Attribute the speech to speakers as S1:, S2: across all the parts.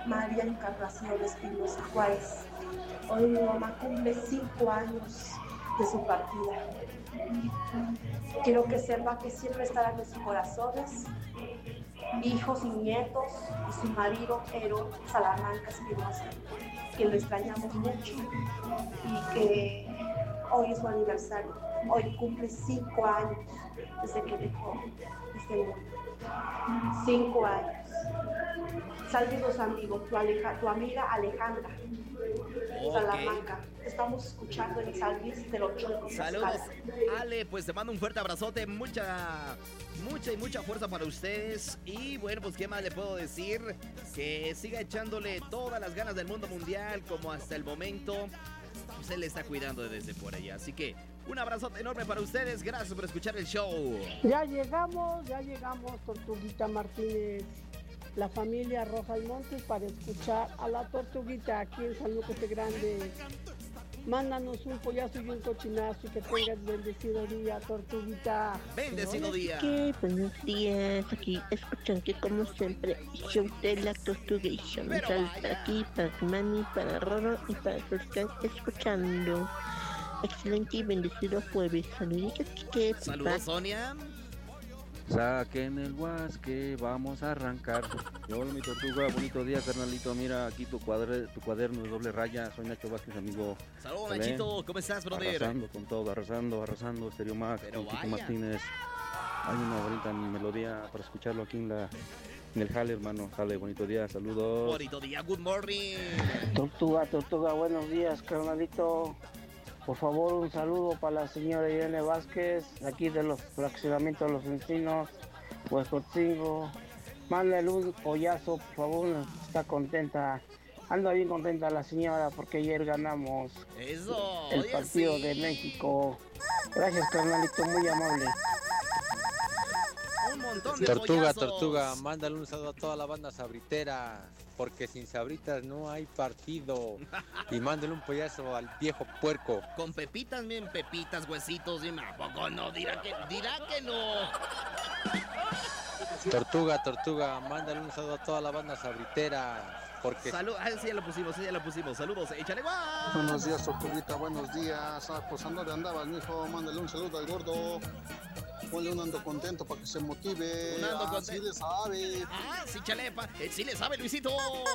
S1: María Encarnación Espinosa Juárez. Hoy mi mamá cumple 5 años de su partida. Quiero que sepa que siempre estarán en sus corazones, hijos y nietos, y su marido, Ero Salamanca Espinosa, que lo extrañamos mucho y que hoy es su aniversario. Hoy cumple 5 años desde que dejó este mundo. 5 años. Saludos, amigos, tu amiga Alejandra Salamanca. Te estamos escuchando en San Luis del Ocho.
S2: Saludos, Ale, pues te mando un fuerte abrazote, mucha fuerza para ustedes. Y bueno, pues qué más le puedo decir, que siga echándole todas las ganas del mundo mundial, como hasta el momento pues él está cuidando desde por allá. Así que un abrazote enorme para ustedes, gracias por escuchar el show.
S3: Ya llegamos, Tortuguita Martínez, la familia Rojas Montes, para escuchar a la Tortuguita aquí en San Lucas de Grande. Mándanos un pollazo y un cochinazo y que tengas bendecido día, Tortuguita.
S2: Bendecido día.
S4: ¿Qué? Buenos días, aquí escuchando que como siempre show de la Tortuguita. Un saludo para aquí, para Mami, para Roro y para los que están escuchando. Excelente y bendecido jueves. Saluditos, chiques.
S2: Saludos, Sonia.
S5: Saquen el guasque, vamos a arrancar. Hola, mi tortuga, bonito día, carnalito. Mira aquí tu cuaderno de doble raya. Soy Nacho Vázquez, amigo.
S2: Saludos, Nachito, ¿cómo estás, brother?
S5: Arrasando con todo, arrasando, Stereo Max,
S2: Pero
S5: con Chico
S2: vaya.
S5: Martínez. Hay una bonita melodía para escucharlo aquí en el jale, hermano. Jale, bonito día, saludos.
S2: Bonito día, good morning.
S3: Tortuga, buenos días, carnalito. Por favor, un saludo para la señora Irene Vázquez, aquí de los fraccionamientos de Los Encinos, Huescotzingo. Mándale un pollazo, por favor, está contenta. Anda bien contenta la señora porque ayer ganamos
S2: Eso,
S3: el
S2: oye,
S3: partido
S2: sí.
S3: de México. Gracias, carnalito, muy amable.
S2: Un montón de
S6: Tortuga,
S2: pollazos.
S6: mándale un saludo a toda la banda sabritera, porque sin sabritas no hay partido. Y mándale un pollazo al viejo puerco.
S2: Con pepitas, bien pepitas, huesitos, dime, ¿a poco no? Dirá que no.
S6: Tortuga, mándale un saludo a toda la banda sabritera, porque...
S2: Sí, ya lo pusimos. Saludos, échale guau.
S7: Buenos días, Tortuguita, buenos días. Pues ¿dónde andabas, mijo? Mándale un saludo al gordo. Ponle un ando contento para que se motive.
S2: Un ando contento.
S7: Sí le sabe.
S2: Sí, chalepa. Sí le sabe, Luisito.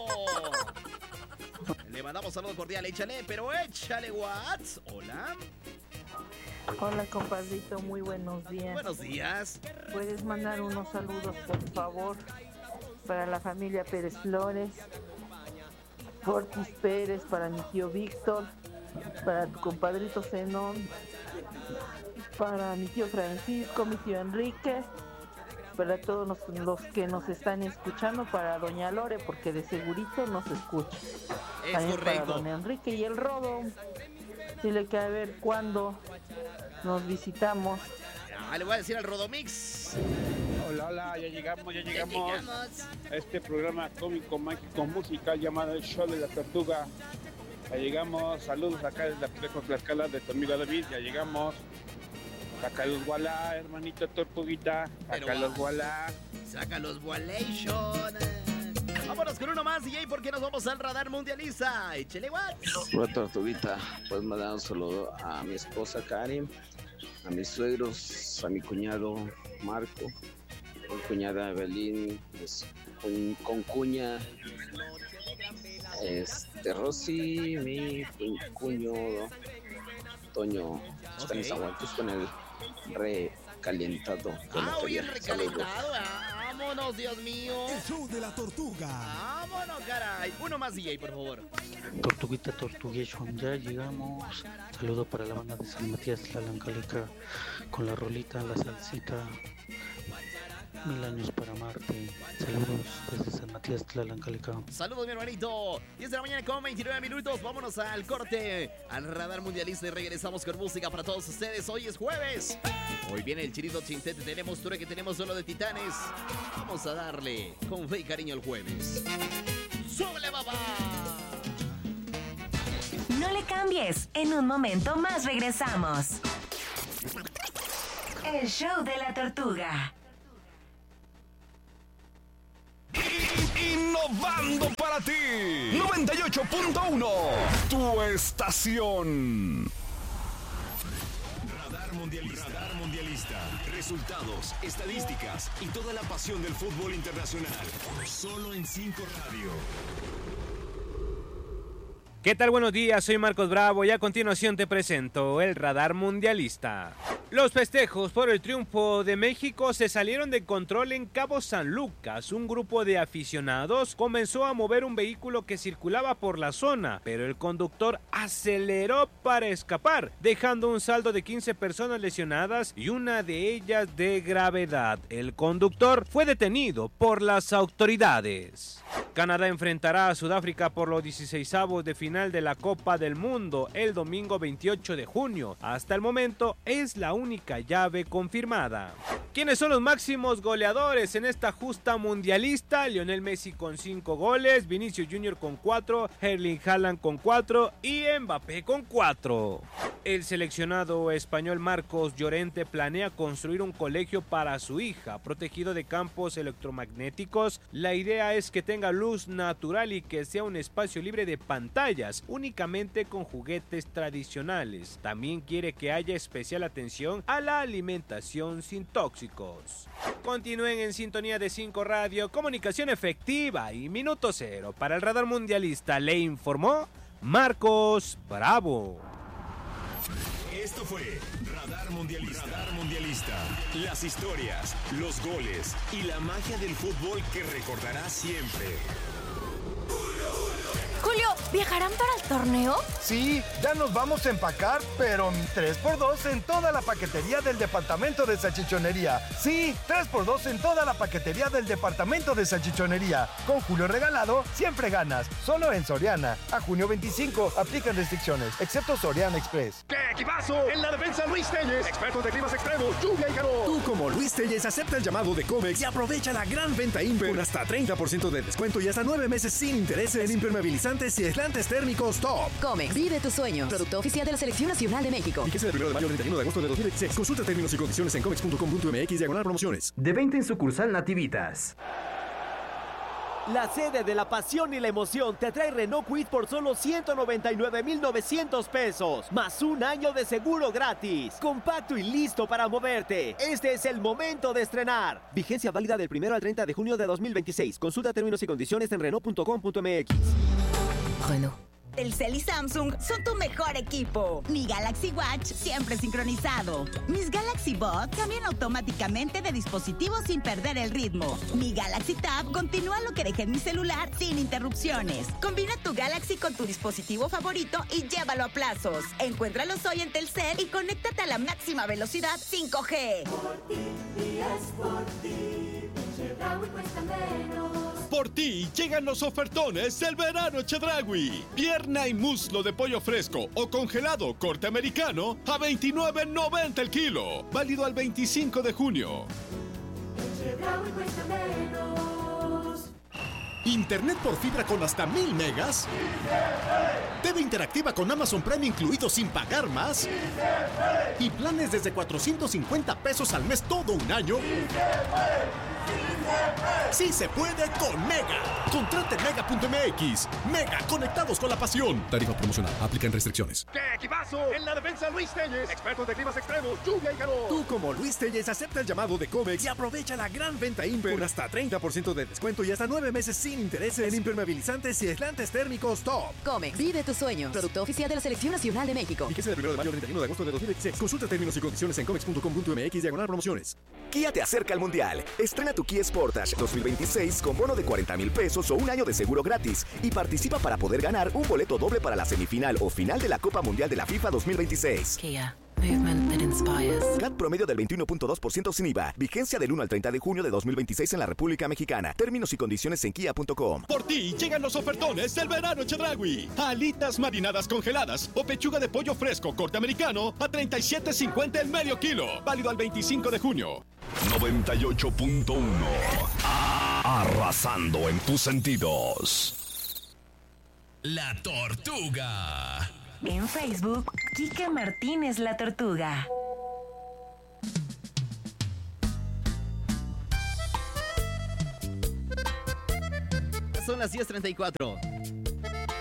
S2: Le mandamos saludo cordial, échale, pero échale, what? Hola.
S8: Hola, compadrito, muy buenos días.
S2: Buenos días.
S8: ¿Puedes mandar unos saludos, por favor, para la familia Pérez Flores, Fortis Pérez, para mi tío Víctor, para tu compadrito Zenón, para mi tío Francisco, mi tío Enrique, para todos los que nos están escuchando, para doña Lore, porque de segurito nos escucha.
S2: Es
S8: También
S2: correcto.
S8: para don Enrique y el Rodo. Dile que a ver cuándo nos visitamos.
S2: Le voy a decir al Rodomix.
S9: Hola, ya llegamos a este programa cómico, mágico, musical llamado El Show de la Tortuga. Ya llegamos, saludos acá desde la Pleco Tlaxcala de tu amigo David, ya llegamos. Saca los gualá, hermanito Tortuguita, saca los gualá.
S2: Saca los Wallation. Vámonos con uno más, DJ, porque nos vamos al radar mundialista. Échale, what?
S10: Hola, Tortuguita, pues mandar un saludo a mi esposa Karen, a mis suegros, a mi cuñado Marco, mi cuñada Evelyn, con cuña, Rosy, mi cuñado Toño, están mis aguantos con el recalentado.
S2: Oye, recalentado, vámonos, Dios mío.
S11: El show de la tortuga.
S2: Vámonos, caray. Uno más, DJ, por favor.
S12: Tortuguita, Tortuguation, ya llegamos. Saludo para la banda de San Matías Tlalancaleca con la rolita, la salsita. 1000 años para Marte. Saludos desde San Matías Tlalancaleca.
S2: Saludos, mi hermanito. 10 de la mañana con 29 minutos. Vámonos al corte, al radar mundialista y regresamos con música para todos ustedes. Hoy es jueves. Hoy viene el Chirito Chintete. Tenemos Ture, que tenemos solo de Titanes. Vamos a darle con fe y cariño el jueves. ¡Súbele, papá!
S13: No le cambies. En un momento más regresamos. El show de la tortuga.
S11: innovando para ti. 98.1, tu estación.
S14: Radar Mundialista. Resultados, estadísticas y toda la pasión del fútbol internacional. Solo en 5 Radio.
S15: ¿Qué tal? Buenos días, soy Marcos Bravo y a continuación te presento el Radar Mundialista. Los festejos por el triunfo de México se salieron de control en Cabo San Lucas. Un grupo de aficionados comenzó a mover un vehículo que circulaba por la zona, pero el conductor aceleró para escapar, dejando un saldo de 15 personas lesionadas y una de ellas de gravedad. El conductor fue detenido por las autoridades. Canadá enfrentará a Sudáfrica por los 16avos de final de la Copa del Mundo el domingo 28 de junio. Hasta el momento es la única llave confirmada. ¿Quiénes son los máximos goleadores en esta justa mundialista? Lionel Messi con 5 goles, Vinicius Jr. con 4, Erling Haaland con 4 y Mbappé con 4. El seleccionado español Marcos Llorente planea construir un colegio para su hija, protegido de campos electromagnéticos. La idea es que tenga luz natural y que sea un espacio libre de pantallas, únicamente con juguetes tradicionales. También quiere que haya especial atención a la alimentación sin tóxicos. Continúen en sintonía de 5 Radio, comunicación efectiva y minuto cero. Para el Radar Mundialista le informó Marcos Bravo.
S14: Esto fue Radar Mundialista. Las historias, los goles y la magia del fútbol que recordarás siempre.
S16: Julio, ¿viajarán para el torneo?
S17: Sí, ya nos vamos a empacar, pero 3x2 en toda la paquetería del departamento de salchichonería. Sí, 3x2 en toda la paquetería del departamento de salchichonería. Con Julio regalado, siempre ganas. Solo en Soriana. A junio 25, aplican restricciones, excepto Soriana Express.
S18: ¡Qué equipazo! En la defensa, Luis Telles, experto de climas extremos, lluvia y calor.
S19: Tú, como Luis Telles, acepta el llamado de Comex y aprovecha la gran venta Imper con hasta 30% de descuento y hasta 9 meses sin intereses en impermeabilizantes y aislantes térmicos top.
S20: Comex, vive tus sueños. Producto oficial de la Selección Nacional de México.
S19: Fíjese del 1 de mayo al 31 de agosto de 2016. Consulta términos y condiciones en comex.com.mx/promociones.
S21: De venta en sucursal Nativitas.
S22: La sede de la pasión y la emoción te trae Renault Kwid por solo 199,900 pesos, más un año de seguro gratis. Compacto y listo para moverte. Este es el momento de estrenar. Vigencia válida del 1 al 30 de junio de 2026. Consulta términos y condiciones en Renault.com.mx.
S20: Renault.
S23: Telcel y Samsung son tu mejor equipo. Mi Galaxy Watch siempre sincronizado. Mis Galaxy Buds cambian automáticamente de dispositivo sin perder el ritmo. Mi Galaxy Tab continúa lo que dejé en mi celular sin interrupciones. Combina tu Galaxy con tu dispositivo favorito y llévalo a plazos. Encuéntralos hoy en Telcel y conéctate a la máxima velocidad 5G.
S24: Por ti, y es por ti. Chedraui cuesta menos.
S25: Por ti llegan los ofertones del verano Chedraui. Pierna y muslo de pollo fresco o congelado corte americano a $29.90 el kilo. Válido al 25 de junio.
S24: Chedraui cuesta menos.
S26: Internet por fibra con hasta 1000 megas. TV interactiva con Amazon Prime incluido sin pagar más. Y planes desde 450 pesos al mes todo un año. Sí se puede con Mega. Contrate Mega.mx. Mega, conectados con la pasión. Tarifa promocional. Aplican restricciones.
S18: ¡Qué equipazo! En la defensa, Luis Telles, experto de climas extremos, lluvia y calor.
S19: Tú, como Luis Telles, acepta el llamado de Comex y aprovecha la gran venta Imper con hasta 30% de descuento y hasta 9 meses sin intereses en impermeabilizantes y aislantes térmicos top.
S20: Comex, vive tus sueños. Producto oficial de la Selección Nacional de México.
S19: Fíjese del 1 de mayo al 31 de agosto de 2016. Consulta términos y condiciones en comex.com.mx/promociones.
S27: Kia te acerca al Mundial. Estrena tu Kia Sportage 2026 con bono de 40,000 pesos o un año de seguro gratis y participa para poder ganar un boleto doble para la semifinal o final de la Copa Mundial de la FIFA 2026.
S20: Kia. Movement that inspires.
S27: CAT promedio del 21.2% sin IVA. Vigencia del 1 al 30 de junio de 2026 en la República Mexicana. Términos y condiciones en kia.com.
S25: Por ti llegan los ofertones del verano Chedraui. Alitas marinadas congeladas o pechuga de pollo fresco corte americano a $37.50 el medio kilo. Válido al 25 de junio.
S11: 98.1. Arrasando en tus sentidos.
S14: La Tortuga.
S13: En Facebook, Kike Martínez La Tortuga.
S2: son las 10:34.